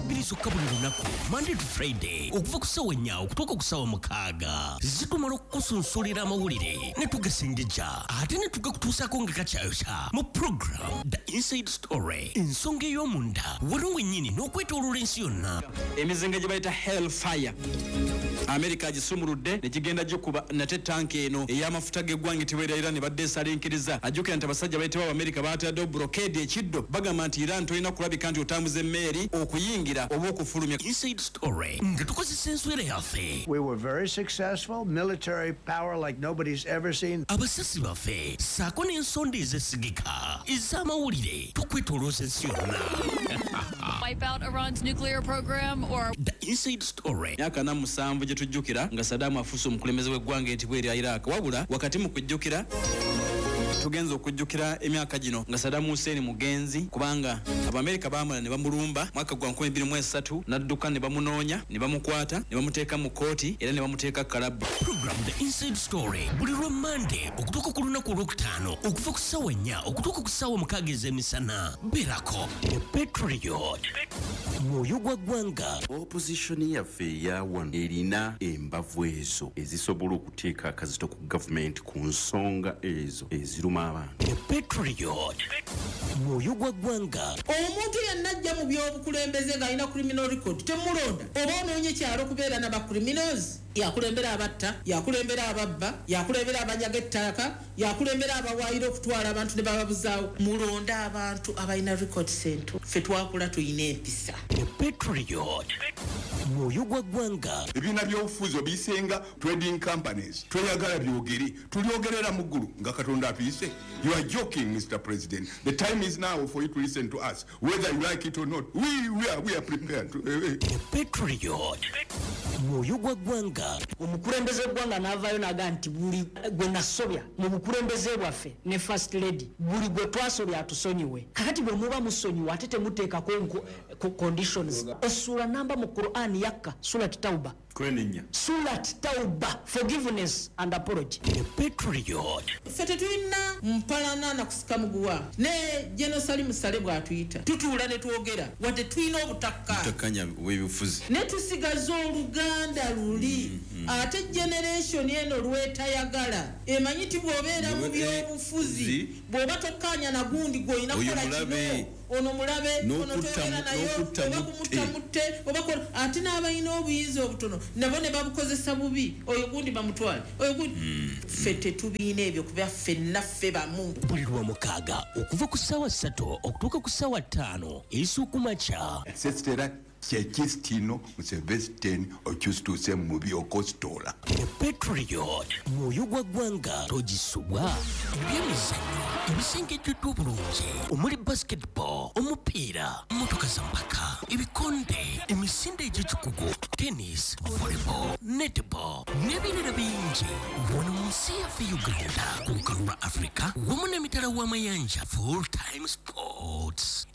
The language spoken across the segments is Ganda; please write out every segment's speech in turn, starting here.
bbiri zokka buli lunaku Monday to Friday okuva ku ssaawa 4 okutuuka ku ssaawa 6 zitumala okukusunsulira amawulire ne tugasengejja ate ne tugakutuusaako nga kakyayokya mu program The Inside Story ensonga ey'omunda waliwo wennyini n'okwetooloola ensi yonna. Emizinga gye bayita Hellfire America agisumuludde ne kigenda gikuba nate tanki eno ey'amafuta g'eggwanga teweera Iran badde esalinkiriza ajjukira nti abasajja bayitibwa America baataddewo blockade ekiddo bagamba nti Iran tolina kulabika nti otambuza emmeeri okuyingira oba okufulumya. Inside Story nga tukozesa enswera yaffe. We were very successful, military power like nobody's ever seen. Abasasi baffe saako n'ensonda ez'essigika ez'amawulire tukwetolooza ensi yonna. Wipe out Iran's nuclear program or The Inside Story. Myaka 7 gye tujjukira nga Saddam afuuse omukulembeze w'eggwanga entibwa erya Iraq wabula wakati mu kujjukira tugenza okujjukira emyaka gino nga Saddam Hussein mugenzi kubanga Abamerika baamala ne bamulumba mwaka gwa 2023 n'adduka ne bamunoonya ne bamukwata ne bamuteeka mu kooti era ne bamuteeka kalabu. Program The Inside Story buli lwa Monday okutuuka ku lunaku olwokutaano okuva ku ssaawa 4 okutuuka ku ssaawa 6 ez'emisana. Beerako ne Patriot mwoyo gwa ggwanga. Opposition yaffe eyawano erina embavu ezo ezisobola okuteeka akazito ku gavumenti ku nsonga ezo eziruma abantu. Ne Patriot mwoyo gwa ggwanga. Omuntu yenna ajja mu by'obukulembeze ng'alina criminal record temulonda oba onoonye kyalo okubeera n'abacriminals. Yakulembera abatta, yakulembera ababba, yakulembera abanyaga ettaka, yakulembera abawaayira okutwala abantu ne bababuzaawo. Mulonda abantu abalina record center. Ffe twakula tuyina empisa. Ne Patriot mwoyo gwa ggwanga. Ebibiina by'obufuzi obisenga trading companies tweyagala byogere tulyogerera mu ggulu nga Katonda apiise. You are joking, Mr. President. The time is now for you to listen to us, whether you like it or not. We are prepared to. Ne Patriot mwoyo gwa ggwanga. Omukulembeze gwanga n'avaayo naga nti buli gwe nasobya mu bukulembeze bwaffe ne first lady buli gwe twasobya atusonyiwe. Kakati bwe muba musonyiwe ate temuteekako conditions. Essula namba mu Quran yakka Surat Tauba. Surat Tauba, forgiveness and apology. Ne Patriot. Ffe tetulina mpalana na kusika muguwa ne Jenosali Musale bw'atuyita tutuula ne twogera wadde tulina obutakanya bw'ebifuzi ne tusigaza oluganda luli ate generation eno lwetayagala emanyi ti bw'obeera mu by'obufuzi bw'oba tokkanya na gundi gw'olina kukola kino ono mulabe ono tobeera nayo oba kumutta oba ate n'abalina obuyinza obutono nabo ne babukozesa bubi oyo gundi bamutwale oyo gundi ffe tetubiina ebyo kuba ffenna ffe bamu. Buli lwa 6 okuva ku ssaawa 3 okutuuka ku ssaawa 5 ez'okumakya. Sestera kyekistino musevesteni okyusituuse mu byokositola. Ne Patriot mwoyo gwa ggwanga togisubwa. Ebyemizannyo ebisengejjeddwa obulungi omuli basketball, omupiira, motoka za mpaka, ebikonde, emisinde egy'ekikugu, tennis, volleyball, netball n'ebirala bingi wano mu nsi yaffe Uganda ku lukalu lwa Africa wamu n'emitala w'amayanja Full Time Sports.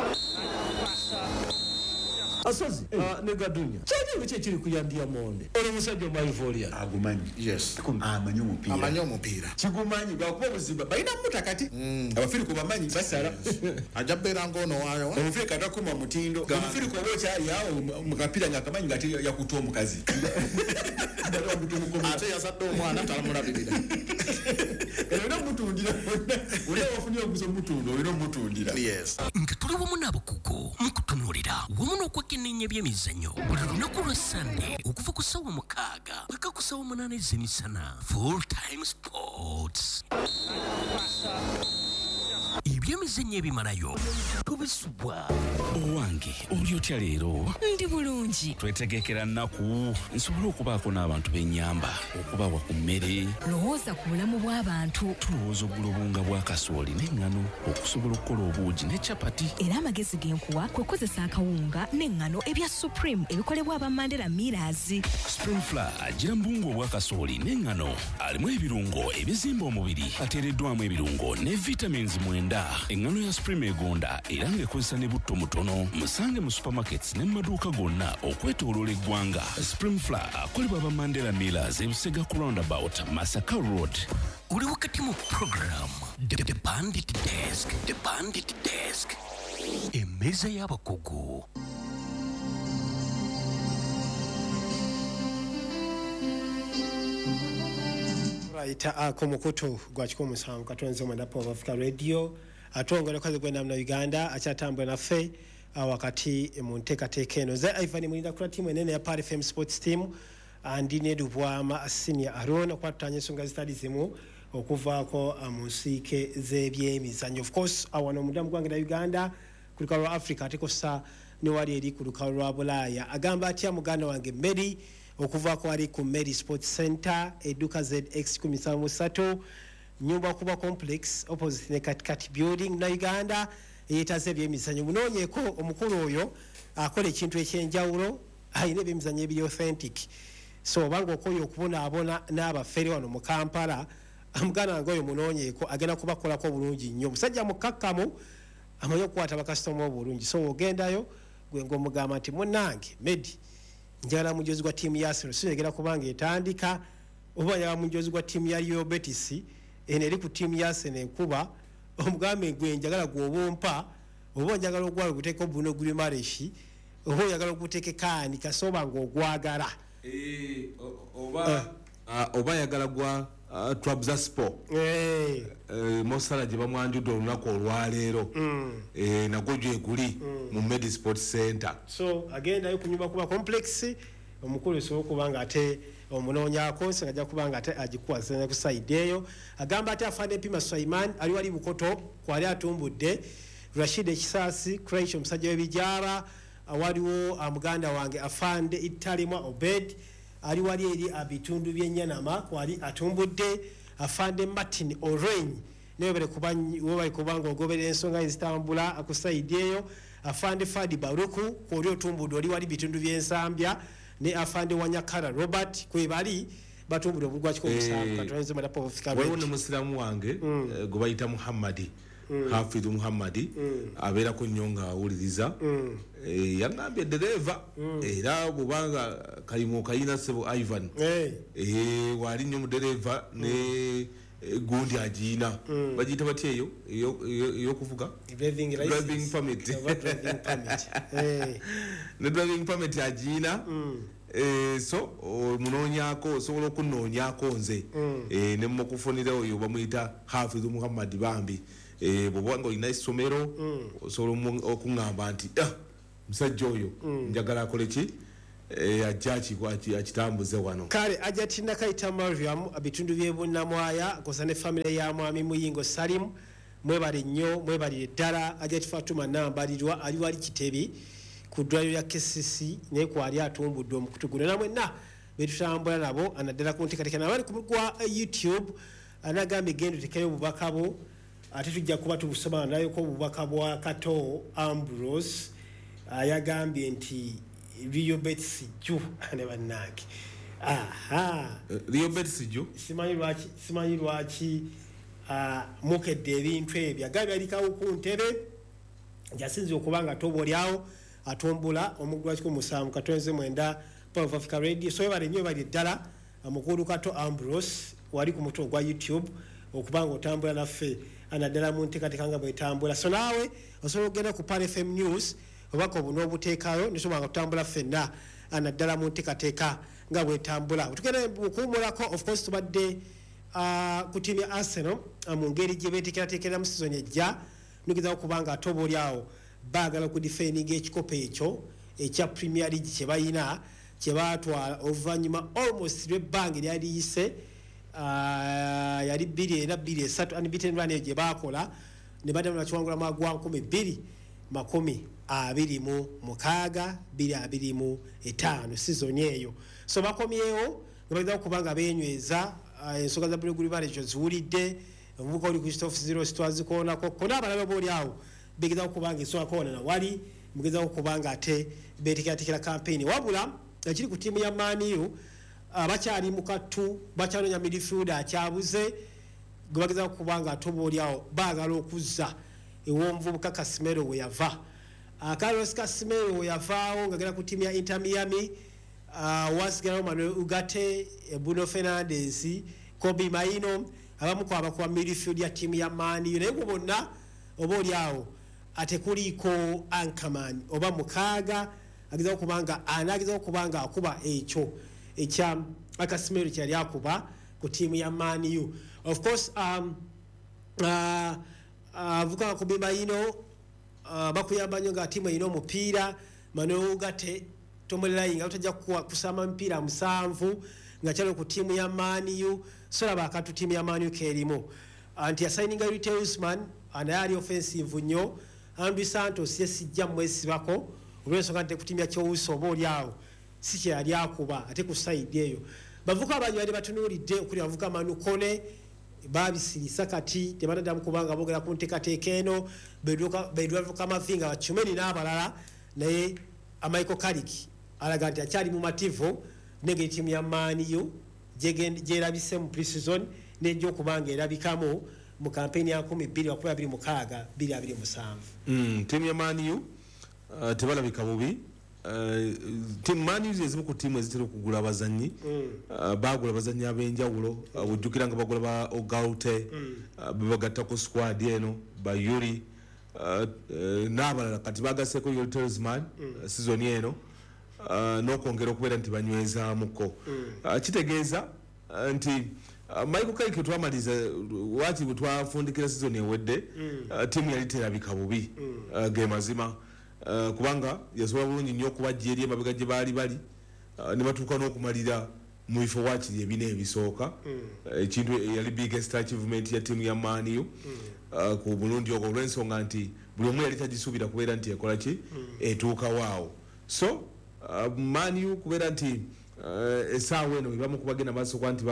Asozi ne Gadunya kyali biki kiri kuyandia monde ono musajja omaivolia Agumanyi. Yes. Amanyi omupiira. kigumanyi bakuba buziba balina mutakati abafiri ku bamanyi basala Ajabeera ngono waayo. omufiri katakuma mutindo omufiri ko bocha yawo mukapira ngakamanyi ngati yakutwa omukazi Ate yazadde omwana talamulabirira. era mutundira ole ofunye oguzo mutundo era mutundira. Yes. Nga tuli wamu n'abakugu mu kutunuulira wamu n'okwekenneenya by'emizannyo buli lunaku lwa Sunday okuva ku ssaawa 6 paka ku ssaawa 8 ez'emisana. Full Time Sports. Ebyemizannyo ebimalayo tubisubwa. Owange oli otya leero? Ndi bulungi. Twetegekera nnaku nsobole okubaako n'abantu b'ennyamba okubawa ku mmere. Lowooza ku bulamu bw'abantu. Tulowooza ogula obunga bwa kasooli n'eŋŋano okusobola okukola obuugi ne capati. Era amagezi g'enkuwa kwe kukozesa akawunga n'eŋŋano ebya Supreme ebikolebwa aba Mandela Millers. Spring Flour agira mu bunga obwa kasooli n'eŋŋano alimu ebirungo ebizimba omubiri ateereddwamu ebirungo ne vitamins 9. Eŋŋano ya Supreme egonda era ng'ekozesa ne butto mutono. Musange mu supermarkets ne mu maduuka gonna okwetooloola eggwanga. Spring Flour akolebwa aba Mandela Millers ebusega ku roundabout Masaka Road. Uli wakati mu program The Bandit Desk. Emmeeza y'abakugu. baita ku mukutu gwa 17 katonzo mwenda po Africa Radio atongole kwaze kwenda mu Uganda akyatambula naffe wakati mu nteekateeka eno ze Ivan Mulinda kula timu enene ya Par FM Sports Team andi ne Dubwama Senior Aron okwatanya ensonga zitali zimu okuvaako mu nsiike z'ebyemizannyo. Of course awano mudamu gwange na Uganda ku lukalu lwa Africa ate kosa ne wali eri ku lukalu lwa Bulaaya agamba atya muganda wange Medi okuvaako ali ku Medi Sports Center eduka ZX 13 nyumba kuba complex opposite ne katikati building na Uganda yetaze ebyemizannyo munoonyeeko omukulu oyo akola ekintu ekyenjawulo ayina ebyemizannyo ebiri authentic so obanga okoyo okubonaabona n'abafere wano mu Kampala amugana wange oyo munoonyeeko agenda kubakolako bulungi nnyo musajja mukakkamu amanyi okukwata bakasitoma obulungi so ogendayo gwe ng'omugamba nti munnange Medi njagala mujozi gwa tiimu ya Arsenal sinjagala kubanga etandika oba njagala mujozi gwa tiimu ya Rio Betis eno eri ku tiimu ya Arsenal enkuba omugambe gwe njagala gw'obompa oba njagala ogwala guteeka Bruno Guimaraes oba njagala oguteeke Kaani kasoba ng'ogwagala oba yagala gwa Trabzonspor Mosala gye bamwanjudde olunaku olwaleero nagwo gyeguli mu Medi Sports Center so agendayo ku nyumba kuba complex omukulu so okubanga ate omunoonyako singajja kubanga ate agikuwazanya ku side eyo agamba ate afande Pima Sulaiman ali wali bukoto kwali atumbudde Rashid Kisaasi Croatia omusajja w'ebijara waliwo muganda wange afande Italimwa Obed ali wali eri abitundu by'Ennyanama kwali atumbudde afande Martin Orange naye bali kubanga ogobera ensonga ezitambula ku side eyo afande Fadi Baruku kwoli otumbudde oli wali bitundu by'Ensambya ne afande Wanyakara Robert kwe bali batumbudde obulwa kiko musanvu katonze madapo ofika waliwo ne musiramu wange gwe bayita Muhammadi Hafidh Muhammadi abeera ku nnyo nga awuliriza yangambye dereva era bubanga kalimo kayina sebo Ivan wali nnyo mudereva ne gundi agiina bagiyita batya eyo eyokuvuga driving permit ne driving permit agiina so munoonyako osobola okunoonyako nze ne mukufunira oyo bamuyita Hafidh Muhammadi bambi bwobanga olina essomero osobola okuŋŋamba nti musajja oyo njagala akole ki ajja akitambuze wano kale ajja tinda kayita Mariam abitundu by'ebunnamwaya akosa ne famire ya mwami Muyingo Salim mwebali nnyo mwebalire ddala ajja Fatuma Nambalirwa ali wali Kitebi ku ddwaliro lya KCC naye kwali atumbudde omukutu guno namwenna betutambula nabo anaddala ku nteekateeka nabali ku gwa YouTube anagambye genda otekayo obubaka bo ate tujja kuba tubusoma nayoko obubaka bwa Kato Ambrose ayagambye nti Rio Betis ju ne bannange Rio Betis ju simanyi lwaki mukedde ebintu ebyo agambye alikawo ku ntebe jasinze okubanga tobo lyawo atumbula omugwa kiko musanvu katonze mwenda Power Africa Radio so bali nnyo bali ddala mukulu Kato Ambrose wali ku muto gwa YouTube okubanga otambula naffe anaddala mu nteekateeka nga bwetambula so naawe osobola okugenda ku Par FM News obako buno obuteekayo nisobanga kutambula ffenna anaddala mu nteekateeka nga bwetambula tugenda okuwumulako of course tubadde ku tiimu ya Arsenal mu ngeri gye beeteekerateekera mu season ejja nigeza okubanga ate oba olyawo baagala okudifendinga ekikopo ekyo ekya Premier League kye bayina kye baatwala oluvannyuma almost lw'ebbanga eryali liyise yali 2-3 unbeaten run eyo gye baakola ne baddamu nakiwangula magwa 226 season eyo so bakomyewo ne bageza okubanga beenyweza ensonga za Bruno Guimaraes ekyo ziwulidde omuvuka oli Christophe Zero sitwazikoonako kona abalabe boolyawo begeza okubanga ensonga koona na wali mugeza okubanga ate beetekeratekera campaign wabula ekiri ku tiimu ya Man U bakyali mukatu bakyanonya midfielder akyabuze gwe bageza okubanga atoba olyawo baagala okuzza ew'omuvubuka Casemiro we yava Carlos Casemiro we yavaawo ng'agenda ku tiimu ya Inter Miami wasigalawo Manuel Ugarte Bruno Fernandes Kobe Maino abamu ku abakuba midfield ya tiimu ya Man U naye bonna oba olyawo ate kuliko Anchorman oba mukaaga ageza okubanga anageza okubanga akuba ekyo ekya Casemiro kyali akuba ku tiimu ya Man U. Of course avuka kubimba ino bakuyamba nnyo nga tiimu erina omupiira manogate tomulirayi nga tutajja kusamba emipiira 7 nga kyalo ku tiimu ya Man U solaba akatu tiimu ya Man U keerimu anti asaininga Rite Usman naye ali offensive nnyo Andrew Santos yesijja mwesibako olw'ensonga nti ku tiimu ya Kyowuso oba oli awo si kye yali akuba ate ku side eyo bavuka abanywanyi batunuulidde okuli bavuka Manu Kone babisirisa kati tebanaddamu kubanga boogera ku nteekateeka eno bedwavuka Mavinga Bachumeni n'abalala naye Michael Carrick alaga nti akyali mumativu nenge tiimu ya Man U gyerabise mu pre-season n'ejja okubanga erabikamu mu kampeni ya 2026-2027 tiimu ya Man U tebalabika bubi tiimu Man U ezimu ku tiimu ezitera okugula abazannyi bagula abazannyi ab'enjawulo ojjukira nga bagula ba Ogaute bebagatta ku squad eno ba Yuri n'abalala kati bagaseeko Yuri Talisman season eno n'okwongera okubeera nti banywezaamuko kitegeeza nti Michael Carrick twamaliza wati bwetwafundikira season ewedde tiimu yali terabika bubi ge mazima kubanga yasobola bulungi nnyo okubajja eri emabega gye baali bali ne batuuka n'okumalira mu bifo wakiri ebina ebisooka ekintu yali biggest achievement ya tiimu ya Man U ku bulundi ogwo olw'ensonga nti buli omu yali tagisuubira kubeera nti ekola ki etuukawaawo so Man U kubeera nti essaawa eno ebamu kubagenda maaso kwa nti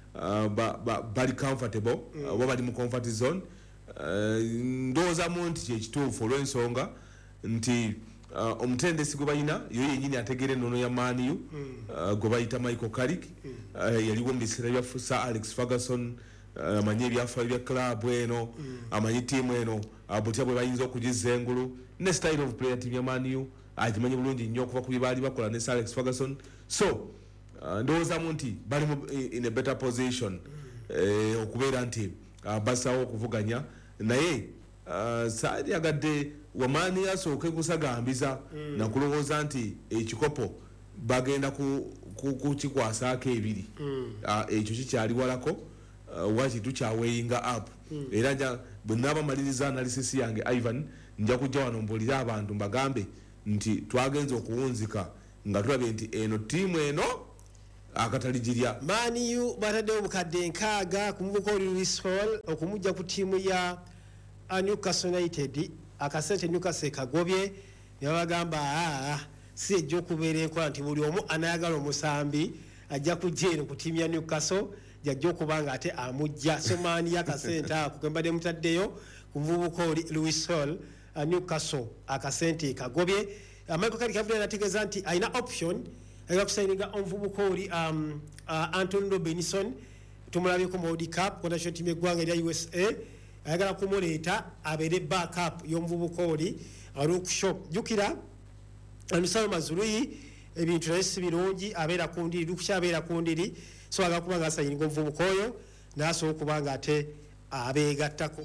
bali comfortable oba bali mu comfort zone ndowoozamu nti kyekituufu olw'ensonga nti omutendesi gwe balina yo yennyini ategeera ennono ya Man U gwe bayita Michael Carrick yaliwo mu biseera bya Sir Alex Ferguson amanyi ebyafaayo bya club eno amanyi tiimu eno butya bwe bayinza okugizza engulu ne style of player tiimu ya Man U agimanyi bulungi nnyo okuva ku bye baali bakola ne Sir Alex Ferguson so ndowoozamu nti bali in a better position okubeera nti basawo okuvuganya naye saaliyagadde wamaani asooke kusagambiza nakulowooza nti ekikopo bagenda kukikwasaako ebiri ekyo kikyali walako waki tukyaweyinga up era bwe nabamaliriza analysis yange Ivan nja kujja wano mbuulire abantu mbagambe nti twagenza okuwunzika nga tulabye nti eno tiimu eno akatali jirya Man U bataddewo obukadde 6 ku muvuko Lewis Hall okumujja ku tiimu ya Newcastle United akasente Newcastle kagobye yabagamba si ejja okubeera enkola nti buli omu anayagala omusambi ajja kujja eno ku tiimu ya Newcastle jajja okubanga ate amujja so Man U akasente ako kembadde mutaddeyo ku muvuko Lewis Hall Newcastle akasente kagobye Michael Carrick avudde nategeeza nti alina option ayagala kusaininga omuvubuka oli Antonio Benison tumulabyeko mu World Cup kwa national team eggwanga erya USA ayagala kumuleeta abeere backup y'omuvubuka oli olw'okushop jjukira Anusalo Mazului ebintu naye si birungi abeera ku ndiri lukukyabeera ku ndiri so agala kubanga asayininga omuvubuka oyo n'asobola okubanga ate abeegattako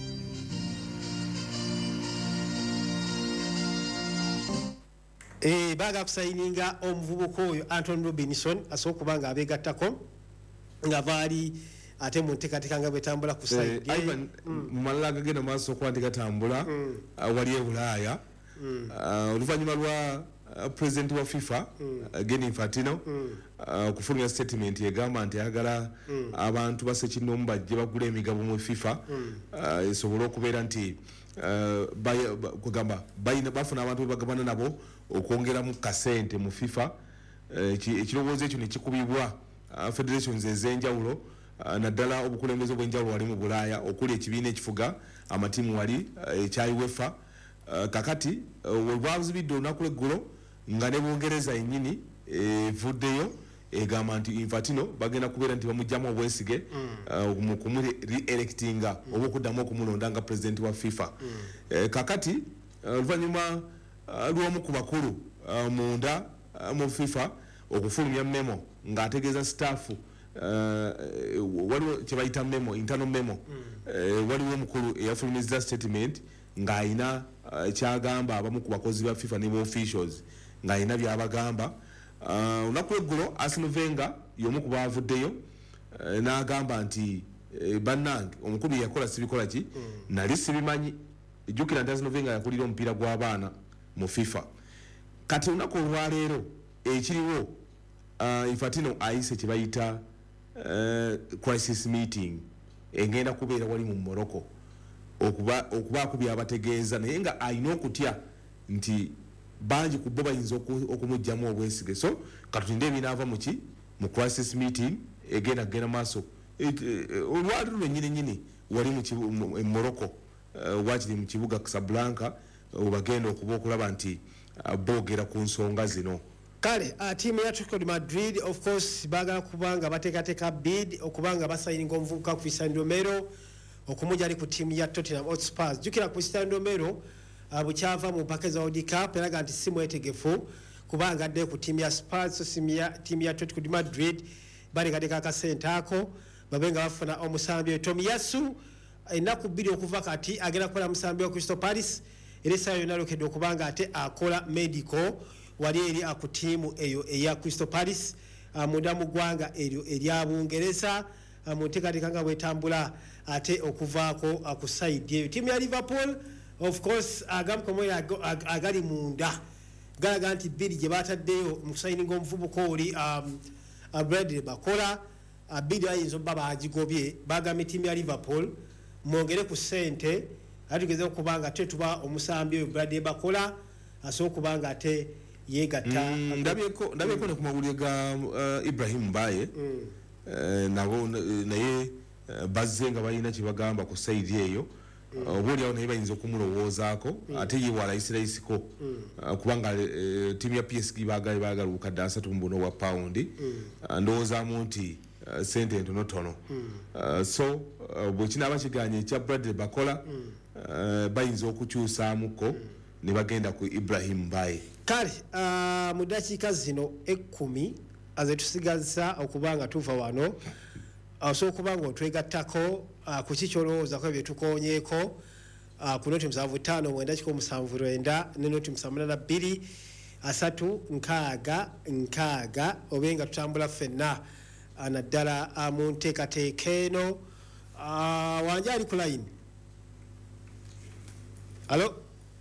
baga kusayininga omuvubuka oyo Anton Robinson asobola kubanga abeegattako nga baali ate mu nteekateeka nga bwetambula ku sayidi Ivan mu malala agagenda maaso okuba gatambula wali e Bulaaya oluvannyuma lwa president wa FIFA Gianni Infantino okufulumya statement egamba nti ayagala abantu basekinoomu bajje bagula emigabo mu FIFA esobole okubeera nti kugamba bafuna abantu bebagabana nabo okwongeramu kasente mu FIFA ekirowoozo ekyo nekikubibwa federations ez'enjawulo naddala obukulembeze obw'enjawulo wali mu Bulaaya okuli ekibiina ekifuga amatiimu wali ekya UEFA kakati webwazibidde olunaku lw'eggulo nga ne Bungereza yennyini evuddeyo egamba nti Infantino bagenda kubeera nti bamugyamu obwesige mu kumure-electinga oba okuddamu okumulonda nga president wa FIFA kakati oluvannyuma lw'omu ku bakulu munda mu FIFA okufulumya memo ng'ategeeza staffu waliwo kyebayita memo internal memo waliwo omukulu eyafulumiza statement ng'ayina kyagamba abamu ku bakozi ba FIFA ne ba officials ng'ayina byabagamba olunaku lw'eggulo Arsene Wenger y'omu ku baavuddeyo n'agamba nti bannange omukulu yakola sibikola ki nali sibimanyi ejjukira nti Azinove nga yakulira omupiira gw'abaana mu FIFA kati olunaku olwaleero ekiriwo Infantino ayise kye bayita crisis meeting engenda kubeera wali mu Morocco okubaako byabategeeza naye nga alina okutya nti bangi ku bo bayinza okumugyamu obwesige so katulinde ebinaava mu crisis meeting egenda kugenda maaso olwaleero lwennyini wali mu Morocco wakiri mu kibuga Casablanca bagenda okuba okulaba nti boogera ku nsonga zino kale tiimu ya Atletico de Madrid of course bagala kubanga bateekateeka bid okubanga basayininga omuvubuka Cristiano Romero okumujja ali ku tiimu ya Tottenham Hotspur jjukira Cristiano Romero bukyava mu mpaka za World Cup eraga nti si mwetegefu kubanga adde ku tiimu ya Spurs so tiimu ya Atletico de Madrid balekateeka akasente ako babenga bafuna omusambi Tomiyasu ennaku bbiri okuva kati agenda kukola musambi wa Crystal Palace era essaawa yonna alokedde okubanga ate akola medical wali eri ku tiimu eyo eya Crystal Palace munda mu ggwanga eryo erya Bungereza mu nteekateeka nga bwetambula ate okuvaako ku sayidi eyo tiimu ya Liverpool of course agamu komwe agali munda galaga nti bbiri gye bataddeyo mu kusayininga omuvubuka oli Bradley Bakola bbiri ayinza obba bagigobye bagambye tiimu ya Liverpool mwongere ku ssente atugeze okubanga ate tuba omusambi oyo Bradley Bakola asobola okubanga ate yegatta ndabyeko ne ku mawulire ga Ibrahim Mbaye nabo naye bazze nga balina kye bagamba ku sayidi eyo oboolyawo naye bayinza okumulowoozaako ate ye walayisirayisiko kubanga tiimu ya PSG baagala obukadde 3 bwa paundi ndowoozaamu nti sente entonotono so bwekinaaba kiganya ekya Bradley Bakola bayinza okukyusaamuko ne bagenda ku Ibrahim Mbaye kale mu ddakiika zino 10 azetusigaza okubanga tuva wano osobola okubanga otwegattako ku kikyolowoozaako byetukonyeeko ku noti 75 ne noti 72 3 obenga tutambula ffenna naddala mu nteekateeka eno wanje ali ku layini alo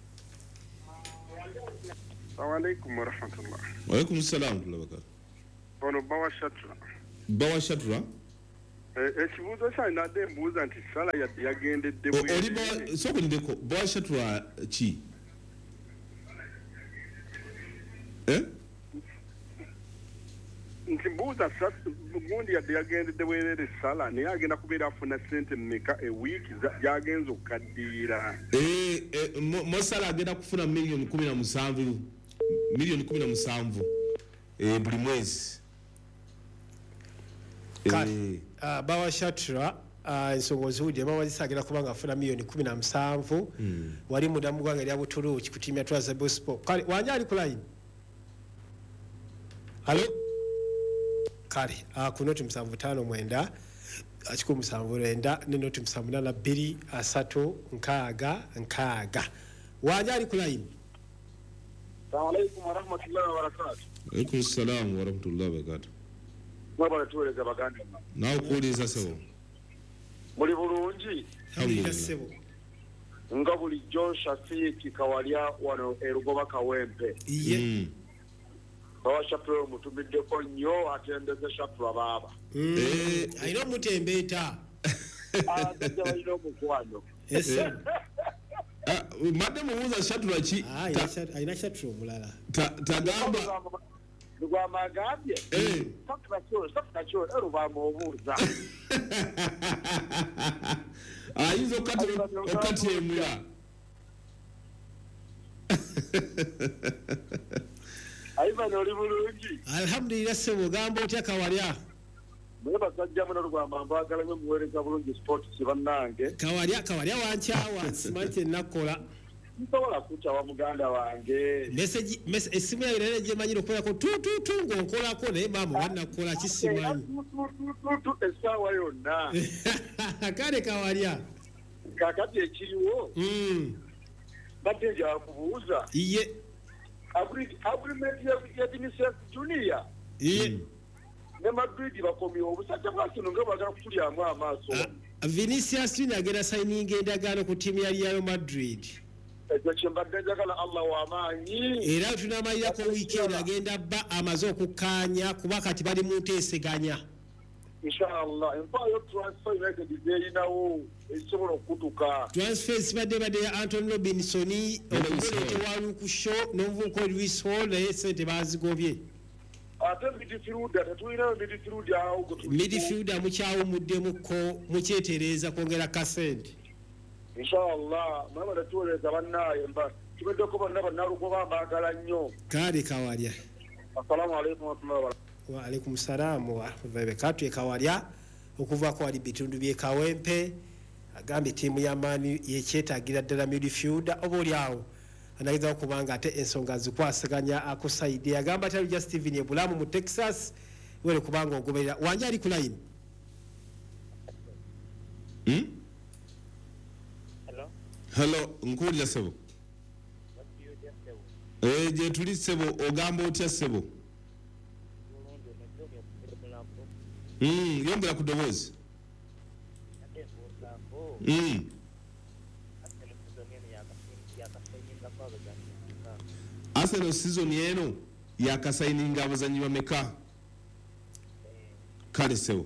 Assalamualaikum warahmatullah. Waalaikum salam tulabaka. Ono Bawashatra. Bawashatra? Ekibuuzo kyange nadde mbuuza nti sala yagendedde bwe. Oli sokulindeko Bawashatra ki? Nti mbuuza gundi yadde yagendedde bwerere sala naye agenda kubeera afuna ssente mmeka ewiiki gyagenza okukaddiira. Mosala agenda kufuna milioni 17 buli mwezi Bawashatra ensonga oziwudde mawazisa agenda kubanga afuna milioni 17 wali munda mu ggwanga erya Buturuuki ku tiimu ya Trabzonspor kale wanje ali ku layini alo kale ku noti 759 179 ne noti 782 3 wanje ali ku layini Assalamualaikum warahmatullahi wabarakatuh. Waalaikum salam warahmatullahi wabarakatuh. Mwabala tuweleza baganda. Nawe kuuliza sebo. Muli bulungi? Alhamdulillah sebo. Nga bulijjo Shafiiki Kawalya wano erugoba Kawempe. Iye. Bawashapula omutumiddeko nnyo atendeze shapula baaba. Ayina omutembeeta. Ajja balina omukwano. Ese. Madde mubuuza shatula ki? Ayina shatula omulala. Tagamba. Lugwama agambye. Safuna kyo erubamba obuuza. Ayinza okati emula. Ayibana oli bulungi. Alhamdulillah sebo gamba otya Kawalya. Mwe basajja muno Lugwama mbagala mwe muweereza bulungi sport kibannange. Kawalya wankyawa simanyi kyennakola. Nsobola kukyawa muganda wange. Essimu yayo naye gyemanyira okukolako tututu ng'onkolako naye maama wannakukola kisimanyi. Essaawa yonna. Kale Kawalya. Kaakati ekiriwo. Badde nja kubuuza. Iye. Agreement ya Vinicius Junior. Iye. ne Madrid bakomye obusajja bwa Arsenal nga bagala kutulyamu amaaso. Vinicius Junior agenda signing endagaano ku ttiimu ya Real Madrid. Ekyo kyembadde njagala Allah w'amaanyi. Era tunamalirako weekend agenda bba amaze okukkaanya kuba kati bali mu nteeseganya. Inshallah empaayo transfer United zerinawo ekisobola okutuka. Transfers badde ya Anthony Robinson omuleete wa Luke Shaw n'omuvubuka Luis Hall naye ssente baazigobye. Ate midfielder tetulinayo midfielder awo. Midfielder mukyawumuddemukko mukyetereeza kwongera kasente. Inshallah mama natuweleza bannaye mba tubeddeko bonna bannaluko bambaagala nnyo. Kale Kawalya. Assalamu alaikum wa rahmatullahi wa barakatuh. Wa alaikum salam wa rahmatullahi Kawalya okuva ko ali bitundu bye Kawempe agambe tiimu ya Mani yekyetaagira ddala midfielder oboolyawo anageza okubanga ate ensonga zikwasaganya akusaidi agamba tali just Steven Ebulamu mu Texas wele kubanga ogoberera wanja ali ku line. Hello nkuulira sebo. Je tuli sebo ogamba otya sebo. Yombera ku ddoboozi. Arsenal season eno yakasaininga abazanyi bameka. Kale sebo.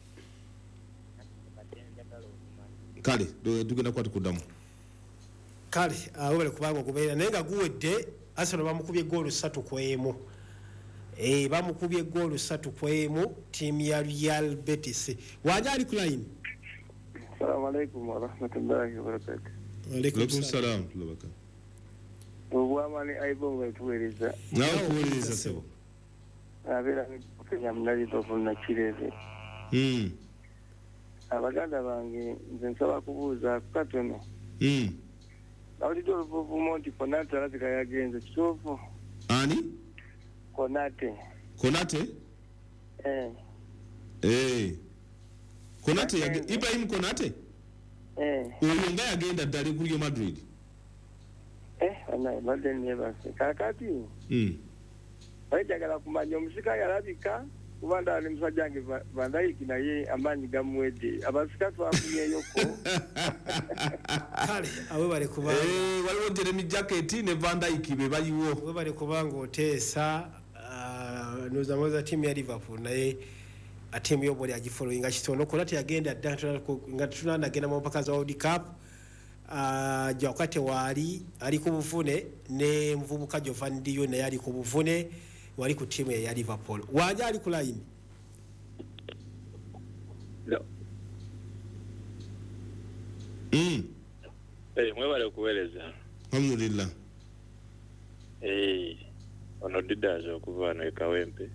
Kale tugenda kwati kuddamu. Kale awole kubanga okubeera naye nga guwedde Arsenal bamukubye goal 3-1. Bamukubye goal 3-1 tiimu ya Real Betis. Wanja ali ku line. Assalamu alaikum wa rahmatullahi wa barakatuh. Wa alaikum salam. Obwamani aibonga tuweleza. Nawe kuweleza sebo. Abera kenya mnali tofuna kireze. Abaganda bange nze nsaba kubuuza katono. Bawulidde oluvuvu Monti Konate alabika yagenze kituufu. Ani? Konate. Konate Ibrahim Konate? Oyo nga yagenda ddala ku Real Madrid. Anaye badde nebase. Kakati. Bayagala kumanya omusika yalabika kuba ndali musajja wange Van Dijk naye amaanyi gamuwedde. Abasika twafunyeyoko. Kale abo bali kubanga waliwo Jeremy Jacket ne Van Dijk be bayiwo. Abo bali kubanga oteesa nozamoza tiimu ya Liverpool naye atiimu y'obwoli agifollowinga kitono kola teyagenda nga tunanagenda mu mpaka za World Cup. Jakate wali ali ku buvune ne mvubuka Jovan Dio naye ali ku buvune wali ku tiimu ya Liverpool. Wanja ali ku line. Mwebale okuweereza. Alhamdulillah. Ono Didas okuva wano e Kawempe.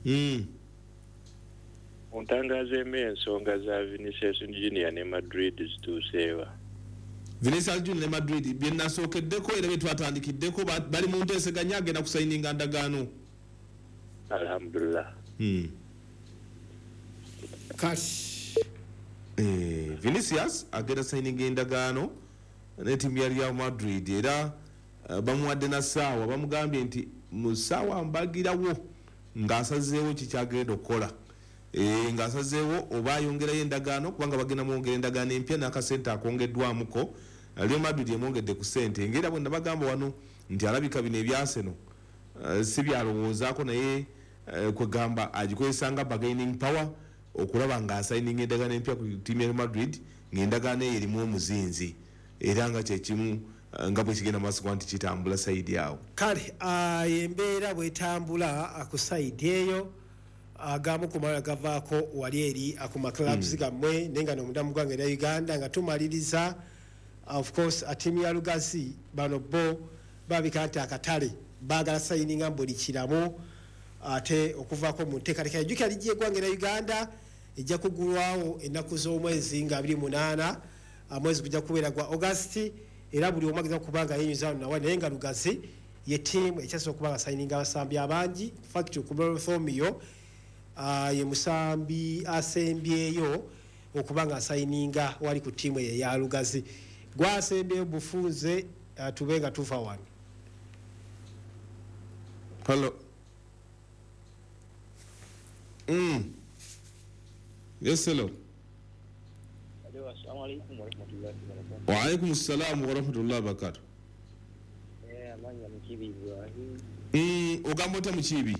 Untangazeemu ensonga za Vinicius Junior ne Madrid zituuseewa. Vinicius Junior ne Madrid bye nasookeddeko era bye twatandikiddeko bali mu nteeseganya agenda kusayininga ndagaano. Alhamdulillah. Vinicius agenda sayininga endagaano ne ttiimu ya Real Madrid era bamuwadde na ssaawa bamugambye nti mu ssaawa mbagirawo ng'asazeewo kikyagenda okukola. Ng'asazeewo oba ayongerayo endagaano kubanga bagenda mwongera endagaano empya n'akasente akongeddwamuko. Real Madrid emwongedde ku ssente ngera bwe nabagamba wano nti alabika bino ebya Arsenal si byalowoozaako naye kwegamba agikozesa nga bargaining power okulaba ng'asayininga endagaano empya ku ttiimu ya Real Madrid ng'endagaano eyo erimu omuzinzi era nga kyekimu nga bwe kigenda maaso nti kitambula sayidi awo. Kale embeera bwetambula ku sayidi eyo agamu ku mala gavaako wali eri akuma clubs gammwe naye nga n'omudamu gwange era Uganda nga tumaliriza of course atiimu ya Lugazi bano bo babika nti akatale baagala sayininga mbuli kiramu ate okuvaako mu nteekateeka ejjukira lijja eggwanga era Uganda ejja kugulwawo ennaku z'omwezi nga 28 mwezi gujja kubeera gwa August era buli omu ageza okubanga yenyuza nawa naye nga Lugazi ye ttiimu ekyasobola okubanga sayininga abasambi abangi fact okubala Thomio ye musambi asembyeyo okubanga asayininga wali ku ttiimu eyo eya Lugazi gwasembyeyo bufunze tubenga tufa wano. Hello. Yes, hello. Assalamu alaikum wa rahmatullahi wa barakatuh. Wa alaikum assalam wa rahmatullahi wa barakatuh. Amanya Mukibi Ibrahim. Ogamba ota Mukibi?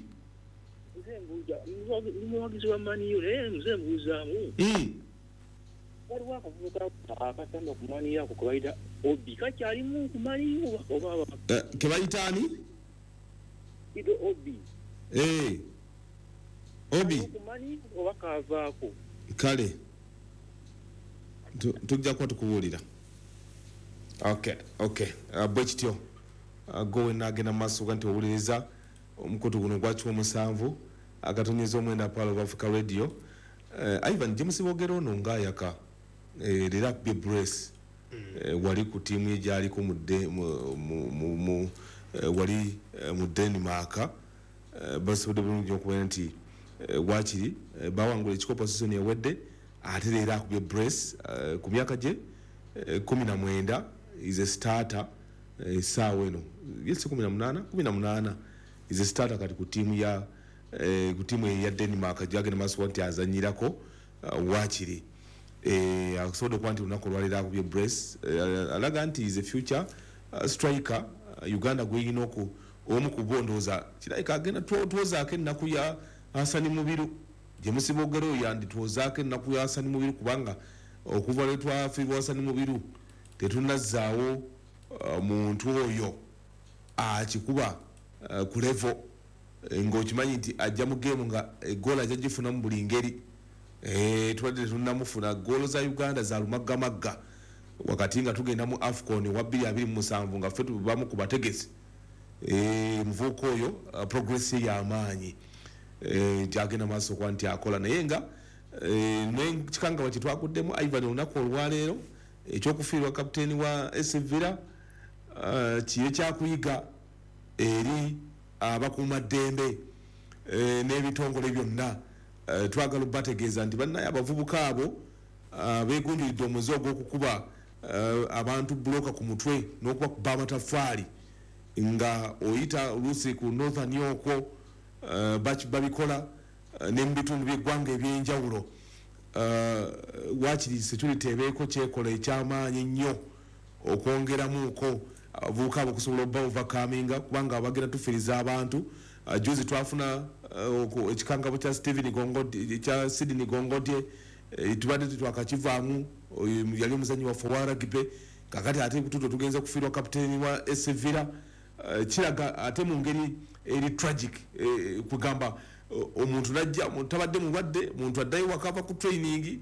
Mwagizi wa mani yule mzee mbuzamu. Waliwo akavubuka akatamba ku mani yako kubayita Obi kakyalimu ku mani yo oba kebayitaani? Ido Obi. Obi. Ku mani oba kavaako. Kale. Tujja kuba tukubuulira. Okay. Bwe kityo. Gowe nagenda maaso ga nti owuliriza omukutu guno gwaki omusanvu akatonnyeza omwenda Pearl of Africa Radio. Ivan James Bogero ono ng'ayaka leero akubye brace wali ku ttiimu ye gy'aliko wali mu Denmark basobodde bulungi okubeera nti waakiri bawangula ekikopo season ewedde ate leero akubye brace ku myaka gye 19 is a starter essaawa eno yesi 18 is a starter kati ku ttiimu ya Denmark gyagenda maaso nti azanyirako waakiri akusobodde okuba nti olunaku olwaleero akubye brace alaga nti is a future striker Uganda gweyina omu ku bondooza kirabika agenda twozaako ennaku ya Hasani Mubiru James Bogero yanditwozaako ennaku ya Hasani Mubiru kubanga okuva lwe twafiirwa Hasani Mubiru tetunazzaawo muntu oyo akikuba ku level ng'okimanyi nti ajja mu geemu nga egoola ajja gifuna mu buli ngeri tubadde tetunnamufuna goolo za Uganda za lumaggamagga wakati nga tugenda mu AFCON wa 2027 nga ffe tubamu ku bategesi muvubuka oyo progress ye y'amaanyi gyagenda maaso kuba nti akola naye nga n'ekikangabwa kye twakuddemu Ivan olunaku olwaleero ekyokufiirwa kapiteeni wa AS Villa kiye kyakuyiga eri abakuumaddembe n'ebitongole byonna twagala bategeeza nti bannaye abavubuka abo beegunjuridde omuze ogw'okukuba abantu buloka ku mutwe n'okubakuba amataffaali nga oyita oluusi ku Northern okwo babikola ne mu bitundu by'eggwanga ebyenjawulo waakiri security ebeeko kyekola ekyamaanyi ennyo okwongeramuuko abavubuka abo okusobola obba overcominga kubanga abagenda tufiiriza abantu juzi twafuna ekikangabo kya Sydney Gongodye tubadde tetwakakivaamu yali omuzanyi waffe wa rugby kakati ate tuto tugenza kufiirwa kapiteeni wa AS Villa kiraga ate mu ngeri eri tragic kugamba omuntu najja tabadde mulwadde muntu addayo wakava ku training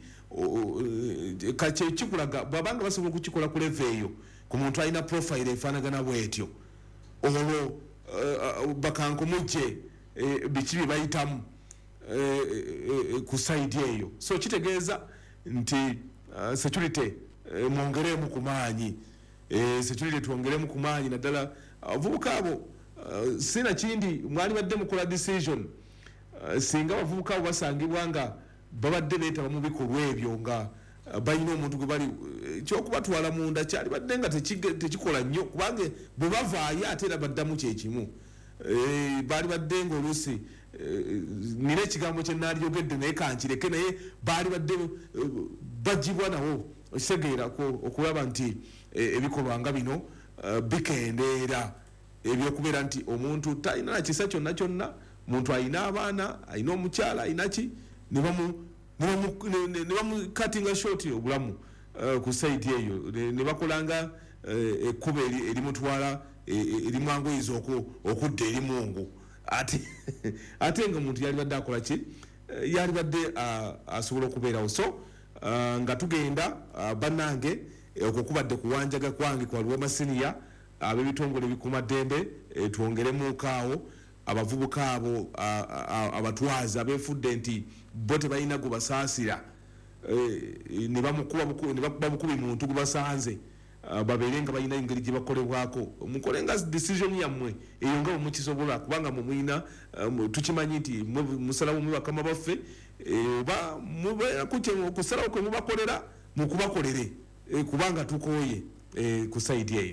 kikulaga babanga basobola okukikola ku level eyo ku muntu alina profile efaanagana bwetyo olwo bakankumujje biki bye bayitamu ku side eyo so kitegeeza nti security mwongeremu ku maanyi security twongeremu ku maanyi naddala abavubuka abo sina kindi mwali badde mukola decision singa abavubuka abo basangibwa nga babadde beetaba mu bikolwa ebyo nga balina omuntu gwe bali kyokubatwala munda kyali badde nga tekikola nnyo kubanga bwe bavaayo ate era baddamu kyekimu baali badde ng'oluusi nina ekigambo kye naalyogedde naye kankireke naye baali badde bagibwa nawo okitegeerako okulaba nti ebikolwa nga bino bikendeera ebyokubeera nti omuntu talina nakisa kyonna kyonna muntu alina abaana alina omukyala alinaki ne bamukatinga short obulamu ku saidi eyo ne bakolanga ekkuba erimutwala erimwanguyiza okudda eri mungu ate nga omuntu yali badde akola ki yali badde asobola okubeerawo so nga tugenda bannange okukubadde kuwanjaga kwange kwaliwo masiniya ab'ebitongole bikuumaddembe twongeremuukaawo abavubuka abo abatwaza beefudde nti bo tebalina gwe basaasira ne bakuba bukubi muntu gwe basanze babeere nga balina engeri gye bakolebwako mukole nga decision yammwe eyo nga bwemukisobola kubanga mumwina tukimanyi nti musalawo mwe bakama baffe oba kusalawo kwe mubakolera mukubakolere kubanga tukooye ku saidi eyo.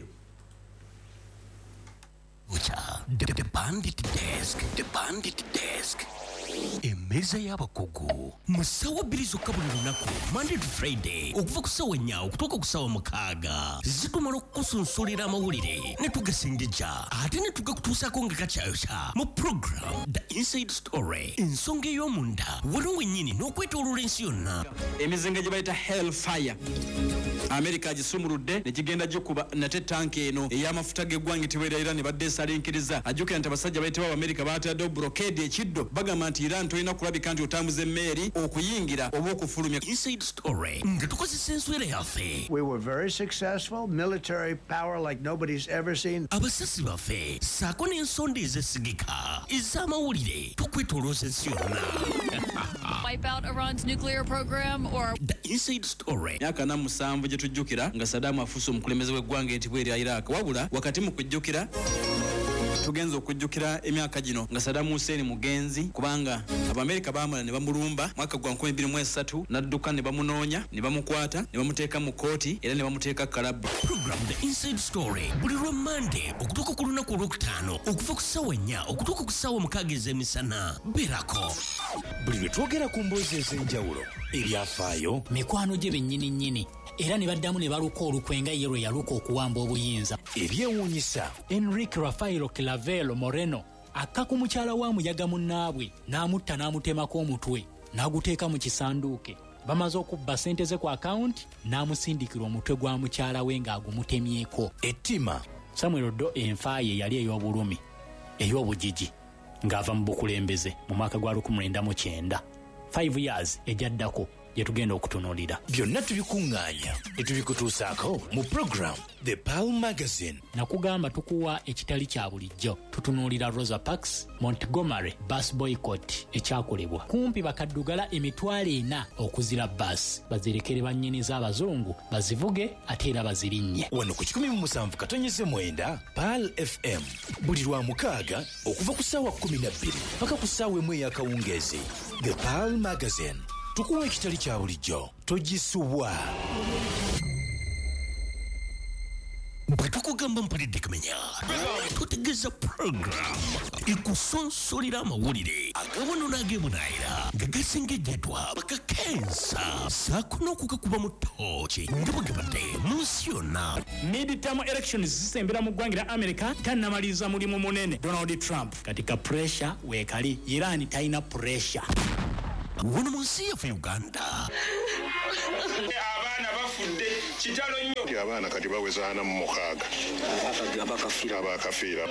The Bandit Desk. Emeza y'abakugu musawa bbiri zokka buli lunaku Monday to Friday okuva ku ssaawa 4 okutuuka ku ssaawa 6 zitumala okukusunsulira amawulire ne tugasingija ate ne tugakutuusaako nga kakyayokya mu program The Inside Story ensonga ey'omunda waliwo wennyini n'okwetooloola ensi yonna. Emizinga gye bayita Hellfire America agisumuludde ne kigenda gikuba nate tanki eno ey'amafuta g'eggwanga etibwa Iran badde esalinkiriza ajjukira nti abasajja bayitibwa America baataddewo blockade ekiddo bagamba nti Iran tolina kulabika nti otambuza emmeeri okuyingira oba okufulumya. Inside Story nga tukozesa enswera yaffe. We were very successful, military power like nobody's ever seen. Abasasi baffe saako n'ensonda ezesigika ez'amawulire tukwetolooza ensi yonna. Wipe out Iran's nuclear program or The Inside Story. Myaka 7 gye tujjukira nga Saddam afuuse omukulembeze w'eggwanga etibwa erya Iraq wabula wakati mu kujjukira tugenza okujjukira emyaka gino nga Saddam Hussein mugenzi kubanga Abamerika baamala ne bamulumba mwaka gwa 2023 n'adduka ne bamunoonya ne bamukwata ne bamuteeka mu kooti era ne bamuteeka kalabu. Program The Inside Story buli lwa Monday okutuuka ku lunaku olwokutaano okuva ku ssaawa 4 okutuuka ku ssaawa 6 ez'emisana. Beerako buli lwe twogera ku mboozi ez'enjawulo ebyafaayo mikwano gye bennyini era ne baddamu ne baluka olukwenga ye lwe yaluka okuwamba obuyinza ebyewuunyisa. Enrique Rafael Clavelo Moreno akka ku mukyala wa muyaga munnaabwe n'amutta n'amutemako omutwe n'aguteeka mu kisanduuke. Bamaze okubba ssente ze ku akawunti n'amusindikira omutwe gwa mukyala we ng'agumutemyeko. Ettima Samuel Doe enfaaye yali ey'obulumi ey'obugigi ng'ava mu bukulembeze mu mwaka gwa 1999 5 years ejaddako gye tugenda okutunuulira. Byonna tubikuŋŋaanya ne tubikutuusaako mu program The Pearl Magazine. Nakugamba tukuwa ekitali kya bulijjo. Tutunuulira Rosa Parks, Montgomery, bus boycott ekyakolebwa. Kumpi bakaddugala emitwalo 4 okuzira bus. Bazirekere bannyini z'abazungu bazivuge ate era bazirinnye. Wano ku 17.9 Pearl FM buli lwa 6 okuva ku ssaawa 12 paka ku ssaawa 1 ey'akawungeezi. The Pearl Magazine. Tukuwa ekitali kya bulijjo togisubwa. bwe tukugamba mpulidde kumenya tutegeeza program ekusonsolera amawulire agabono n'agemunaayira nga gasengejjedwa bakakensa saako n'okugakuba mu ttooki nga bwegabadde mu nsi yonna. Midterm elections zisembera mu ggwanga lya America tannamaliriza mulimu munene Donald Trump katika pressure weekali Iran talina pressure. Wano mu nsi yaffe Uganda abaana bafudde kitalo nnyo abaana kati baweza 46 abakafiira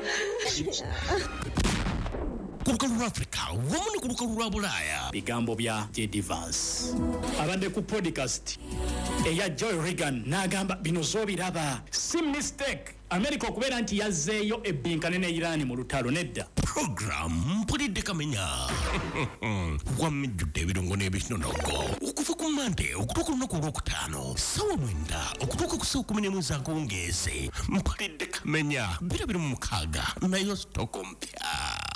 ku lukalu lwa Africa wamu ne ku lukalu lwa Bulaaya. Bigambo bya J.D. Vance abadde ku podcast eya Joy Reagan n'agamba bino zoobiraba si mistake America okubeera nti yazzeeyo ebbinkane ne Iran mu lutalo nedda. Program mpulidde kamenya wamijjudde ebirungo n'ebinonogo okuva ku Monday okutuuka olunaku olwokutaano ssaawa 9 okutuuka ku ssaawa 11 ez'akawungeezi. Mpulidde kamenya 26 nayo sitoko mpya.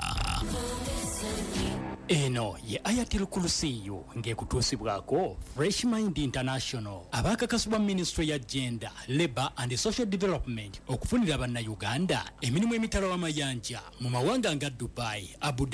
Eno ye Ayatel Kursiyu ng'ekutuusibwako Fresh Mind International abakakasibwa Ministry ya Gender, Labour and Social Development okufunira bannayuganda emirimu emitala w'amayanja mu mawanga nga Dubai, Abu Dhabi